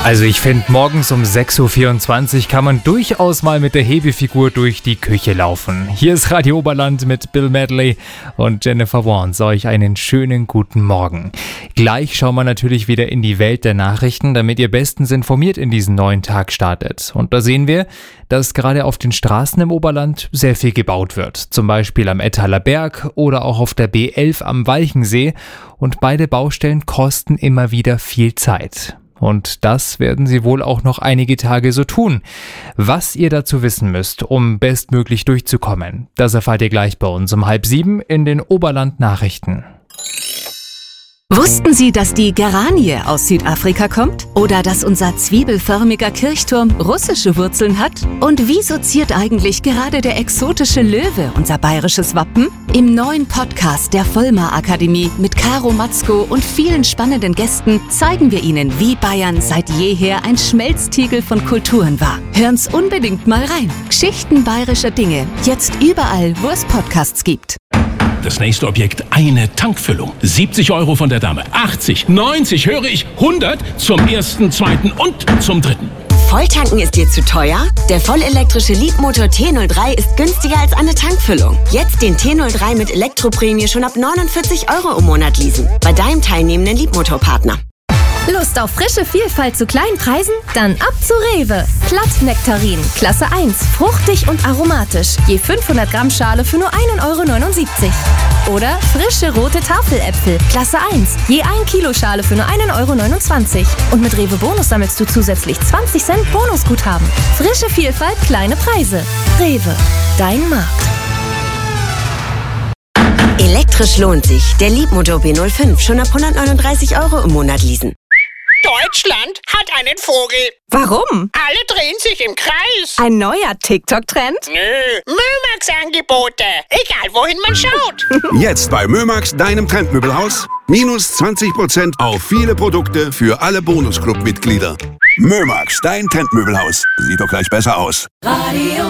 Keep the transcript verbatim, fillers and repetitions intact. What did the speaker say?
Also ich finde, morgens um sechs Uhr vierundzwanzig kann man durchaus mal mit der Hebefigur durch die Küche laufen. Hier ist Radio Oberland mit Bill Medley und Jennifer Warnes. Euch einen schönen guten Morgen. Gleich schauen wir natürlich wieder in die Welt der Nachrichten, damit ihr bestens informiert in diesen neuen Tag startet. Und da sehen wir, dass gerade auf den Straßen im Oberland sehr viel gebaut wird. Zum Beispiel am Ettaler Berg oder auch auf der B elf am Walchensee. Und beide Baustellen kosten immer wieder viel Zeit. Und das werden sie wohl auch noch einige Tage so tun. Was ihr dazu wissen müsst, um bestmöglich durchzukommen, das erfahrt ihr gleich bei uns um halb sieben in den Oberland-Nachrichten. Wussten Sie, dass die Geranie aus Südafrika kommt? Oder dass unser zwiebelförmiger Kirchturm russische Wurzeln hat? Und wieso ziert eigentlich gerade der exotische Löwe unser bayerisches Wappen? Im neuen Podcast der Vollmar Akademie mit Caro Matzko und vielen spannenden Gästen zeigen wir Ihnen, wie Bayern seit jeher ein Schmelztiegel von Kulturen war. Hören's unbedingt mal rein. Geschichten bayerischer Dinge. Jetzt überall, wo es Podcasts gibt. Das nächste Objekt, eine Tankfüllung. siebzig Euro von der Dame, achtzig, neunzig, höre ich, hundert zum ersten, zweiten und zum dritten. Volltanken ist dir zu teuer? Der vollelektrische Leapmotor T null drei ist günstiger als eine Tankfüllung. Jetzt den T null drei mit Elektroprämie schon ab neunundvierzig Euro im Monat leasen. Bei deinem teilnehmenden Leapmotor-Partner. Lust auf frische Vielfalt zu kleinen Preisen? Dann ab zu Rewe. Plattnektarin, Klasse eins, fruchtig und aromatisch. Je fünfhundert Gramm Schale für nur ein Euro neunundsiebzig. Oder frische rote Tafeläpfel, Klasse eins, je ein Kilo Schale für nur ein Euro neunundzwanzig. Und mit Rewe Bonus sammelst du zusätzlich zwanzig Cent Bonusguthaben. Frische Vielfalt, kleine Preise. Rewe, dein Markt. Elektrisch lohnt sich. Der Leapmotor B null fünf schon ab hundertneununddreißig Euro im Monat leasen. Deutschland hat einen Vogel. Warum? Alle drehen sich im Kreis. Ein neuer TikTok-Trend? Nö, Mömax-Angebote. Egal, wohin man schaut. Jetzt bei Mömax, deinem Trendmöbelhaus. Minus zwanzig Prozent auf viele Produkte für alle Bonusclub-Mitglieder. Mömax, dein Trendmöbelhaus. Sieht doch gleich besser aus. Radio